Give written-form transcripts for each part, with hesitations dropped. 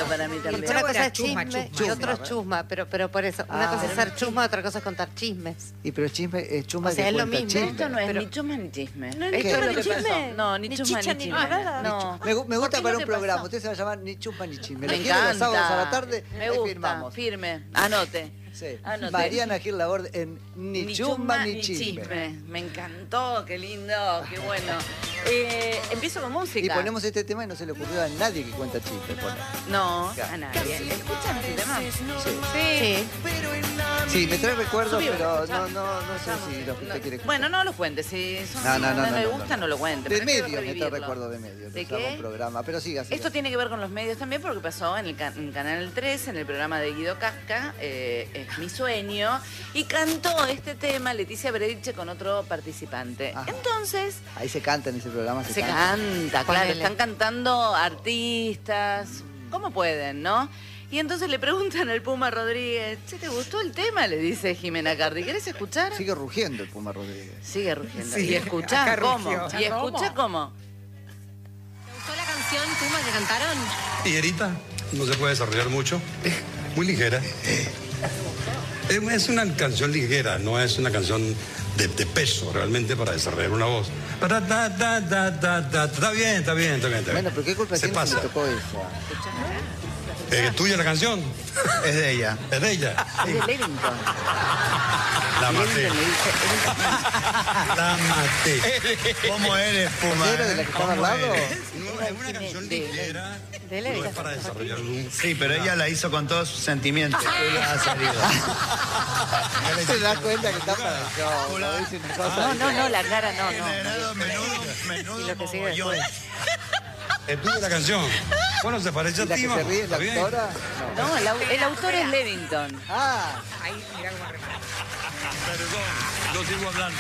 para mí también. Una cosa es chusma, chisme chusma. y otro es chusma, pero por eso. Una cosa es ser chusma, otra cosa es contar chismes. Y pero chusma O sea, que es lo cuenta mismo. chisme. Esto no es Pero- ni chusma ni chisme. No, Esto ni es chusma lo ni que chisme. pasó. No, ni Ni chusma chicha ni ni chisme. nada. No. Me gusta ¿Por qué para lo un que programa. pasó? Usted se va a llamar Ni Chusma ni Chisme. Me Lo quiero los encanta. sábados a la tarde. Me ahí gusta, firmamos. firme. Anote. Sí. Anote. Mariana Gil Laborde en Ni Chusma ni Chisme. Me encantó, qué lindo, qué bueno. Empiezo con música. Y ponemos este tema y no se le ocurrió a nadie que cuenta chisme. No, Claro. a nadie. ¿Escuchan este tema? Sí. Sí. Sí, me trae recuerdos, Subí, pero escuchá. no sé si los que usted quiere escuchar. Bueno, no lo cuente. Si son, No, le gusta, no lo cuente. De Prefiero medios me trae revivirlo. recuerdo de medios. ¿De Empezamos qué? un programa, pero siga. Esto tiene que ver con los medios también porque pasó en en Canal 3, en el programa de Guido Casca, Es mi sueño, y cantó este tema Leticia Brediche con otro participante. Ajá. Entonces, Ahí se canta en ese programa. se canta, claro, Ponele. están cantando artistas, como pueden, ¿no? Y entonces le preguntan al Puma Rodríguez, che, ¿te gustó el tema? Le dice Jimena Cardi, ¿querés escuchar? Sigue rugiendo el Puma Rodríguez. Sigue rugiendo. Sí, ¿Y escuchá acá cómo? rugió. ¿Y escuchá cómo? ¿Te gustó la canción Puma que cantaron? Ligerita, no se puede desarrollar mucho, muy ligera. Es una canción ligera, no es una canción de peso realmente para desarrollar una voz. Está bien, está bien, está bien. Bueno, pero ¿qué culpa Se tiene si pasa. le tocó esa? ¿Es tuya la canción? Es de ella. Es de ella. Es de Levington. La maté. Levington le dice, La maté. ¿Cómo eres, Puma? ¿Era de la que estaba al ¿Cómo lado? eres? No, es una canción ligera, De no es Levington. para desarrollar un... Sí, pero ella la hizo con todos sus sentimientos. Y le ha salido. Se da cuenta que está para el show. ¿No? Dice una cosa. no, la cara no. Menudo Y lo que sigue mogollón. después. Es tuya la canción. Bueno, se parece ¿Y a la ti, que ma. se ríe es Está la bien. actora? No. No, el autor es Levington. Ah, Ahí, mirá cómo remata. Perdón, no sigo hablando.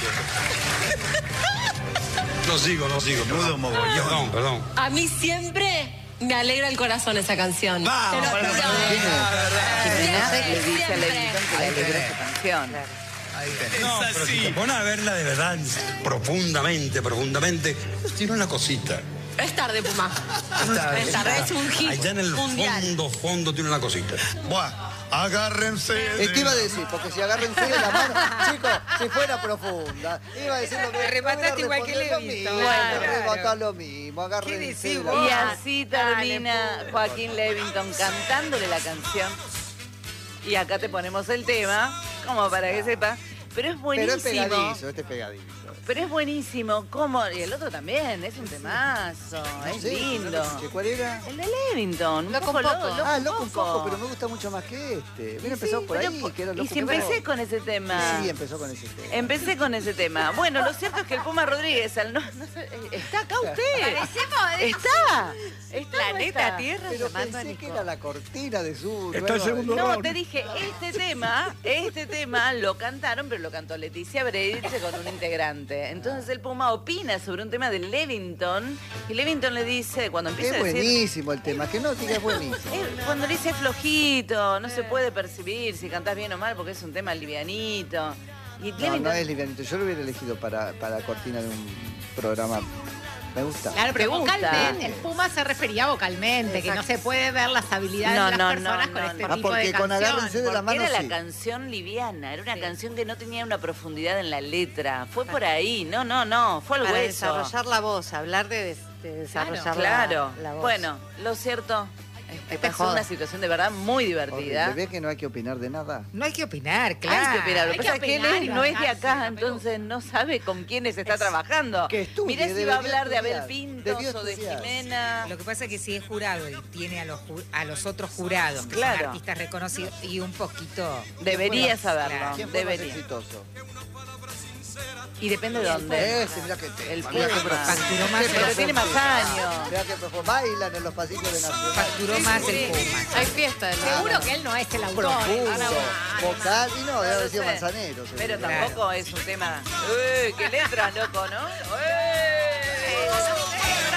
No sigo. Menudo mogollón. Perdón. A mí siempre me alegra el corazón esa canción. Vamos, Te lo para juro, la ¿eh? Jimena Siempre, le dice a siempre. Levington que le alegra su canción. Ahí tenés. No, pero si te pones a verla de verdad, profundamente, pues tiene una cosita. Es tarde, Puma. tarde. Es tarde, es un hit Allá en el mundial. fondo tiene una cosita. Buah, agárrense. es que iba a decir, porque si agárrense de la mano, chicos, si fuera profunda, iba a decir lo que... Me remataste igual que responder lo Levington. mismo, Claro. me remató lo mismo, ¿Qué agárrense decís de la vos? Y mano. así Dale, termina Puma. Joaquín Levington cantándole la canción. Y acá te ponemos el tema, como para que sepas. Pero es Pero buenísimo. es pegadizo, este es pegadizo. Pero es buenísimo. ¿Cómo? Y el otro también, es un temazo. Es Sí, lindo. ¿que ¿Cuál era? El de Levington. Loco un poco. Ah, Loco un poco, pero me gusta mucho más que este. Hubiera empezado por ahí, que era Loco Y si un poco. empecé con ese tema. Sí, empezó con ese tema. Empecé con ese tema. Bueno, lo cierto es que el Puma Rodríguez, está acá usted. Está. Planeta Tierra Pero llamando a pensé que Nico. era la cortina de su... Está el segundo No, round. te dije, este tema lo cantaron, pero lo cantó Leticia Brediche con un integrante. Entonces el Puma opina sobre un tema de Levington y Levington le dice, cuando empieza Es a decir... buenísimo el tema, que no diga es buenísimo. Cuando le dice flojito, no se puede percibir si cantás bien o mal porque es un tema livianito. Y No, Levington- no es livianito. Yo lo hubiera elegido para cortina de un programa. Me gusta. Claro, pero ¿Te gusta? vocalmente. El Puma se refería vocalmente, que no se puede ver las habilidades No, de las no, personas no, con no, este no. Ah, tipo de porque con canción. agárrense de la Porque mano era sí. la canción liviana, era una Sí. canción que no tenía una profundidad en la letra. Fue por ahí, no, fue al Para hueso. desarrollar la voz, hablar de desarrollar Claro. la voz. Bueno, lo cierto es que te pasó jodas. una situación de verdad muy divertida. Horrible. ¿Ves que no hay que opinar de nada? No hay que opinar, claro. Hay que opinar. Lo que Hay pasa es que él opinar, no es de bajarse, acá, no me entonces no sabe con quiénes está trabajando. que estudie, Mirá si va a debería hablar de Abel estudiar. Pintos Debió o de estudiar. Jimena. Lo que pasa es que si es jurado y tiene a los otros jurados, que Claro. son artistas reconocidos, y un poquito... Debería saberlo. Claro. ¿Quién fue más Debería. exitoso? Y depende de dónde. Ese, mirá que te. El mirá que Puma. Facturó más Pero el tiene más Puma. años. Mirá que bailan en los pasillos de Nacional. Facturó más el Puma. Hay fiesta de la... Seguro que él no es el autor. Profundo, vocal y no, debe haber sido sé. Manzanero. seguro. Pero tampoco es un tema. ¡Qué letras, loco, ¿no?